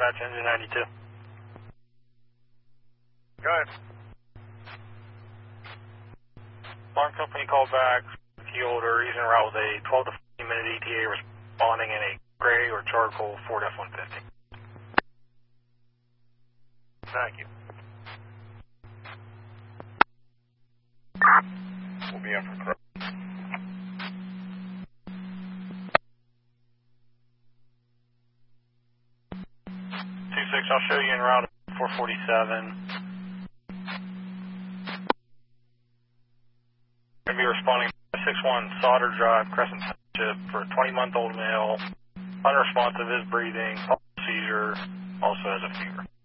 dispatch engine 92. Go ahead. Alarm company called back. Key holder, he's en route with a 12 to 15 minute ETA responding in a gray or charcoal Ford F-150. Thank you. We'll be in for correct. 26, I'll show you en route at 447. Going to be responding to 61 Solder Drive, Crescent Township for a 20-month-old male. Unresponsive, is breathing, seizure, also has a fever.